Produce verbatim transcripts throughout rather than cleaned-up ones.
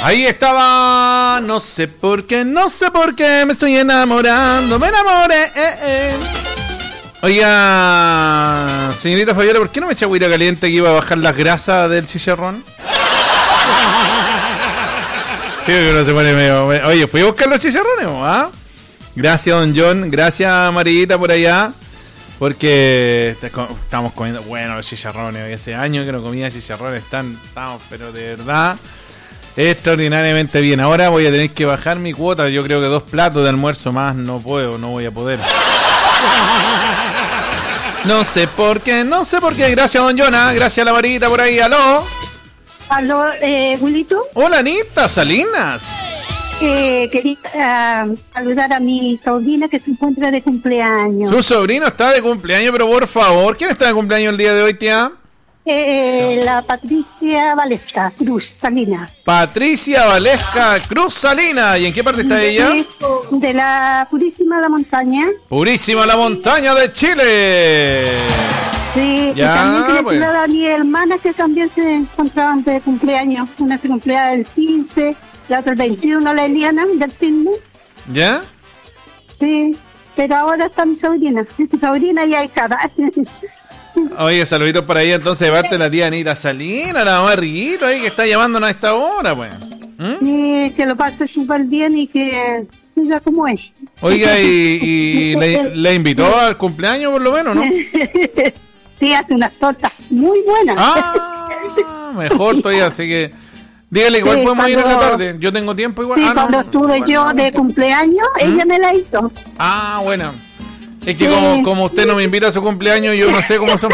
Ahí estaba, no sé por qué, no sé por qué me estoy enamorando, me enamoré. Eh, eh. Oiga, señorita Fabiola, ¿por qué no me echa agüita caliente que iba a bajar las grasas del chicharrón? Creo que no se pone medio... Oye, ¿fui a buscar los chicharrones? ¿Ah? Gracias, don John, gracias, Marita, por allá. Porque estamos comiendo, bueno, los chicharrones. Hace años que no comía chicharrones, están, estamos, pero de verdad, extraordinariamente bien. Ahora voy a tener que bajar mi cuota. Yo creo que dos platos de almuerzo más no puedo, no voy a poder. No sé por qué, no sé por qué. Gracias, don Jonah. Gracias a la Marita por ahí. Aló. Aló, eh, Julito. Hola, Anita Salinas. Eh, quería uh, saludar a mi sobrina que se encuentra de cumpleaños. Su sobrino está de cumpleaños, pero por favor, ¿quién está de cumpleaños el día de hoy, tía? Eh, la Patricia Valesca Cruz Salina. Patricia Valesca Cruz Salina. ¿Y en qué parte está de, ella? De la Purísima la Montaña. Purísima la Montaña de Chile. Sí, ya, y también quería pues. saludar a mi hermana que también se encontraban de cumpleaños. Una se cumplía el quince, la otra el veintiuno, la Eliana del Tilde. ¿Ya? Sí, pero ahora está mi sobrina. Mi sobrina y ahijada. Oye, saluditos para ella entonces de parte de la tía Anita Salinas, la mamá Riguito ahí que está llamándonos a esta hora, pues. ¿Mm? Sí, que lo pase súper bien y que siga como es. Oiga, y, y le, le invitó al cumpleaños por lo menos, ¿no? Sí, hace unas tortas muy buenas. Ah, mejor todavía, así que dígale, igual sí, podemos cuando, ir en la tarde. Yo tengo tiempo igual. Sí, ah, no, cuando no, estuve igual, yo no, de no. cumpleaños, ¿Mm? Ella me la hizo. Ah, bueno. Es que sí. como, como usted no me invita a su cumpleaños, yo no sé cómo son.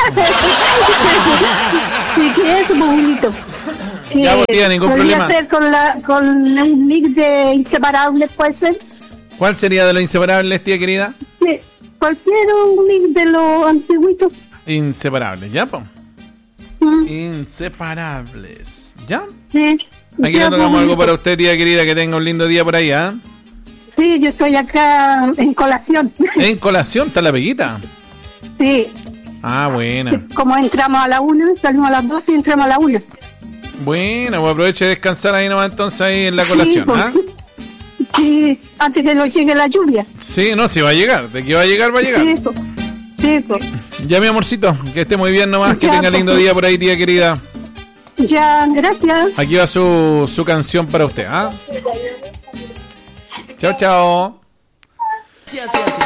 Sí, que es muy bonito. Ya, pues, tía, ningún problema. Hacer con, la, con un mix de Inseparables, ¿puede ser? ¿Cuál sería de los inseparables, tía querida? Sí, cualquier un mix de los antiguitos. Inseparables, ¿ya, po? ¿Mm? Inseparables, ¿ya? Sí. Aquí le tocamos algo para usted, tía querida, que tenga un lindo día por ahí, ¿ah? ¿eh? Sí, yo estoy acá en colación. ¿En colación está la peguita? Sí. Ah, buena. Como entramos a la una, salimos a las doce y entramos a la una. Buena, pues aproveche de descansar ahí nomás entonces ahí en la colación, ¿ah? Sí, pues, sí, antes que nos llegue la lluvia. Sí, no, si va a llegar, de que va a llegar, va a llegar. Sí, pues. Sí, pues. Ya, mi amorcito, que esté muy bien nomás, que ya, tenga lindo pues. día por ahí, tía querida. Ya, gracias. Aquí va su, su canción para usted, ¿ah? Chao, chao.